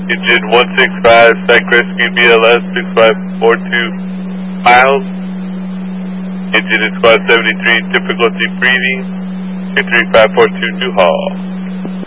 Engine 165, Psych Rescue BLS 6542 miles. Engine is Squad 73, difficulty breathing. 3542 Newhall.